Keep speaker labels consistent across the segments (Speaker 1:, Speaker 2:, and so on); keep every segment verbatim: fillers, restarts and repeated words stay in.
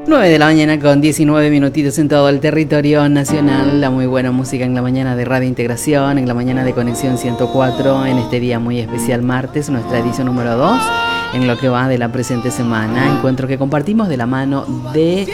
Speaker 1: nueve de la mañana con diecinueve minutitos en todo el territorio nacional. La muy buena música en la mañana de Radio Integración, en la mañana de Conexión ciento cuatro, en este día muy especial martes, nuestra edición número dos, en lo que va de la presente semana. Encuentro que compartimos de la mano de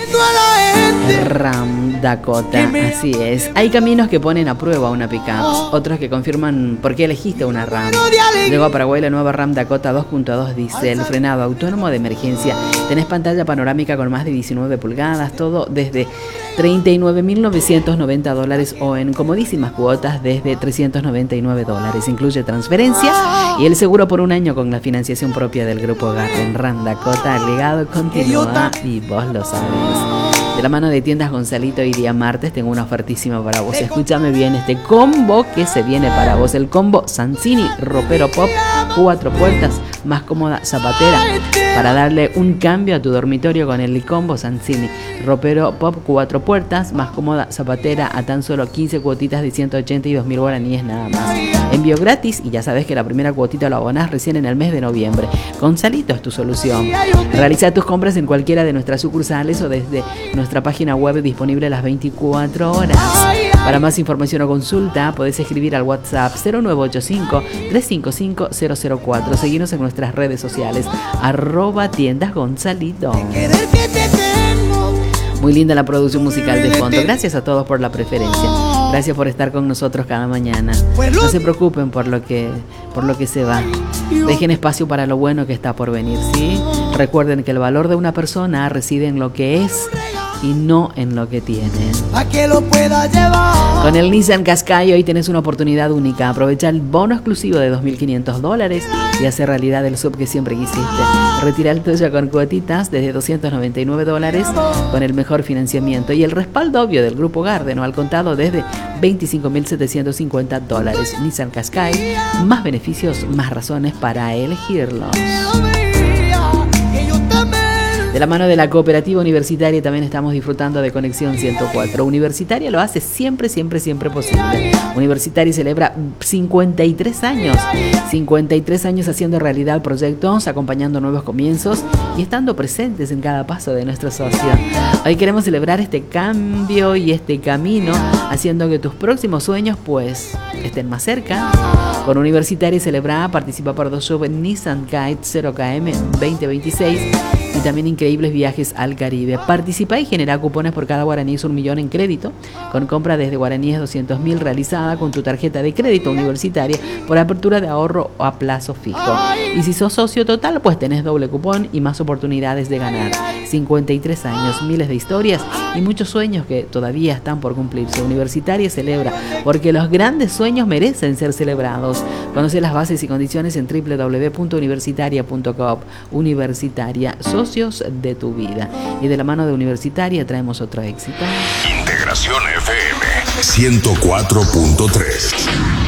Speaker 1: Ram Dakota. Así es. Hay caminos que ponen a prueba una pick-up, otros que confirman por qué elegiste una Ram. Llegó a Paraguay la nueva Ram Dakota dos punto dos diésel, frenado autónomo de emergencia. Tenés pantalla panorámica con más de diecinueve pulgadas, todo desde treinta y nueve mil novecientos noventa dólares o en comodísimas cuotas desde trescientos noventa y nueve dólares. Incluye transferencia y el seguro por un año con la financiación propia del Grupo Garden. Ram Dakota, el legado continúa y vos lo sabes. De la mano de Tiendas Gonzalito y día martes tengo una ofertísima para vos. Escúchame bien este combo que se viene para vos. El combo Sansini Ropero Pop, cuatro puertas, más cómoda zapatera, para darle un cambio a tu dormitorio con el combo Sansini Ropero Pop, cuatro puertas, más cómoda zapatera, a tan solo quince cuotitas de ciento ochenta y dos mil guaraníes nada más. Envío gratis y ya sabes que la primera cuotita lo abonás recién en el mes de noviembre. Gonzalito es tu solución. Realiza tus compras en cualquiera de nuestras sucursales o desde nuestra página web disponible las veinticuatro horas. Para más información o consulta podés escribir al WhatsApp cero nueve ocho cinco, tres cinco cinco, cero cero cuatro. Seguinos en nuestras redes sociales arroba tiendas Gonzalito. Muy linda la producción musical de fondo. Gracias a todos por la preferencia. Gracias por estar con nosotros cada mañana. No se preocupen por lo que, por lo que se va. Dejen espacio para lo bueno que está por venir, ¿sí? Recuerden que el valor de una persona reside en lo que es y no en lo que tiene.
Speaker 2: A que lo pueda llevar.
Speaker 1: Con el Nissan Qashqai hoy tenés una oportunidad única. Aprovecha el bono exclusivo de dos mil quinientos dólares y hace realidad el sub que siempre quisiste. Retira el tuyo con cuotitas desde doscientos noventa y nueve dólares con el mejor financiamiento y el respaldo obvio del Grupo Garden o al contado desde veinticinco mil setecientos cincuenta dólares. Nissan Qashqai, más beneficios, más razones para elegirlos. De la mano de la Cooperativa Universitaria también estamos disfrutando de Conexión ciento cuatro. Universitaria lo hace siempre, siempre, siempre posible. Universitaria celebra cincuenta y tres años. cincuenta y tres años haciendo realidad proyectos, acompañando nuevos comienzos y estando presentes en cada paso de nuestro socio. Hoy queremos celebrar este cambio y este camino, haciendo que tus próximos sueños pues estén más cerca. Con Universitaria celebra, participa por dos shows en Nissan Kite cero K M veinte veintiséis y también increíbles viajes al Caribe. Participa y genera cupones por cada guaraníes un millón en crédito, con compra desde guaraníes doscientos mil realizada con tu tarjeta de crédito Universitaria por apertura de ahorro o a plazo fijo. Y si sos socio total, pues tenés doble cupón y más oportunidades de ganar. cincuenta y tres años, miles de historias y muchos sueños que todavía están por cumplirse. Universitaria celebra porque los grandes sueños merecen ser celebrados. Conoce las bases y condiciones en doble u doble u doble u punto universitaria punto com. Universitaria, socios de tu vida. Y de la mano de Universitaria traemos otro éxito.
Speaker 3: Integración F M ciento cuatro punto tres.